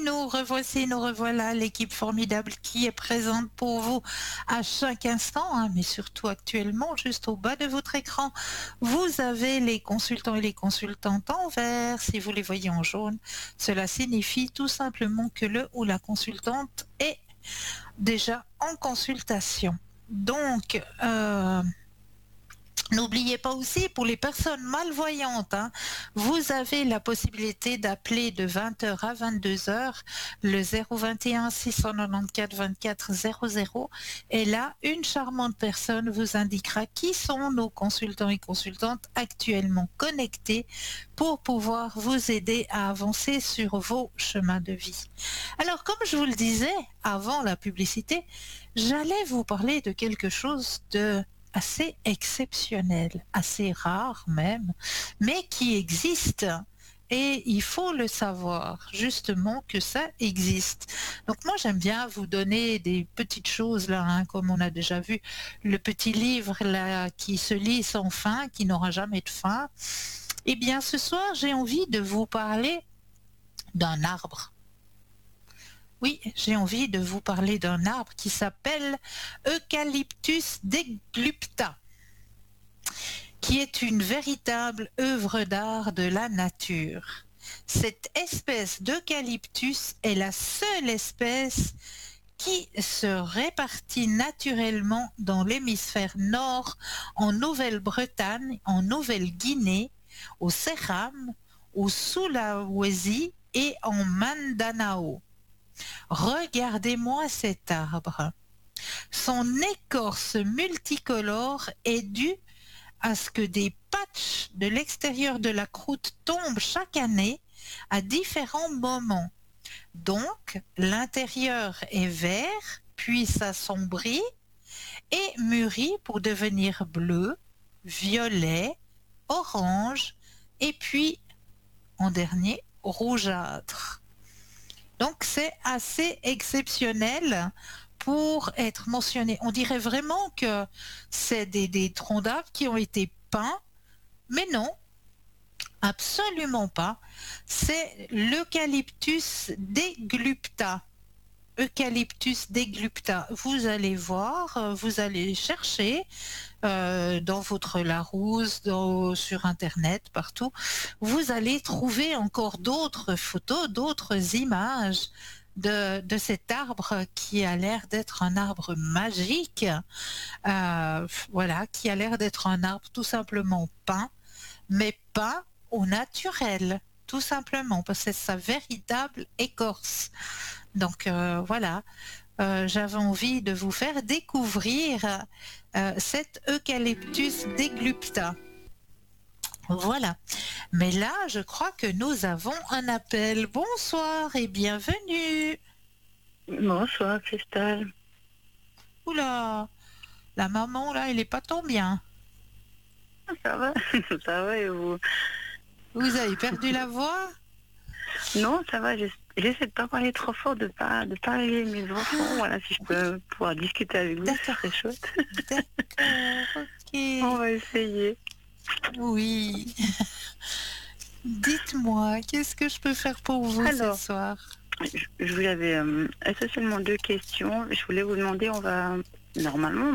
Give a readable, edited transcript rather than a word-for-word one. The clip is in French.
nous revoilà, l'équipe formidable qui est présente pour vous à chaque instant, hein, mais surtout actuellement, juste au bas de votre écran. Vous avez les consultants et les consultantes en vert. Si vous les voyez en jaune, cela signifie tout simplement que le ou la consultante est déjà en consultation. Donc, n'oubliez pas aussi, pour les personnes malvoyantes, hein, vous avez la possibilité d'appeler de 20h à 22h le 021 694 24 00 et là, une charmante personne vous indiquera qui sont nos consultants et consultantes actuellement connectés pour pouvoir vous aider à avancer sur vos chemins de vie. Alors, comme je vous le disais avant la publicité, j'allais vous parler de quelque chose de assez exceptionnel, assez rare même, mais qui existe. Et il faut le savoir, justement, que ça existe. Donc moi, j'aime bien vous donner des petites choses, là, hein, comme on a déjà vu, le petit livre là qui se lit sans fin, qui n'aura jamais de fin. Eh bien, ce soir, j'ai envie de vous parler d'un arbre. Oui, j'ai envie de vous parler d'un arbre qui s'appelle Eucalyptus deglupta, qui est une véritable œuvre d'art de la nature. Cette espèce d'eucalyptus est la seule espèce qui se répartit naturellement dans l'hémisphère nord, en Nouvelle-Bretagne, en Nouvelle-Guinée, au Céram, au Sulawesi et en Mindanao. Regardez-moi cet arbre. Son écorce multicolore est due à ce que des patchs de l'extérieur de la croûte tombent chaque année à différents moments. Donc, l'intérieur est vert, puis s'assombrit et mûrit pour devenir bleu, violet, orange et puis, en dernier, rougeâtre. Donc c'est assez exceptionnel pour être mentionné. On dirait vraiment que c'est des troncs d'arbres qui ont été peints, mais non, absolument pas. C'est l'Eucalyptus deglupta. Eucalyptus deglupta. Vous allez voir, vous allez chercher dans votre Larousse, sur Internet, partout. Vous allez trouver encore d'autres photos, d'autres images de cet arbre qui a l'air d'être un arbre magique. Voilà, qui a l'air d'être un arbre tout simplement peint, mais peint au naturel, tout simplement, parce que c'est sa véritable écorce. Donc voilà, j'avais envie de vous faire découvrir cet Eucalyptus deglupta. Voilà. Mais là, je crois que nous avons un appel. Bonsoir et bienvenue. Bonsoir, Christelle. Oula, la maman là, elle est pas tant bien. Ça va? Ça va et vous? Vous avez perdu la voix? Non, ça va. J'essaie de pas parler trop fort, de pas réveiller mes enfants. Voilà, si je peux pouvoir discuter avec vous, ce serait chouette. D'accord, ok. On va essayer. Oui. Dites-moi, qu'est-ce que je peux faire pour vous Alors, ce soir? je vous avais essentiellement deux questions. Je voulais vous demander, normalement,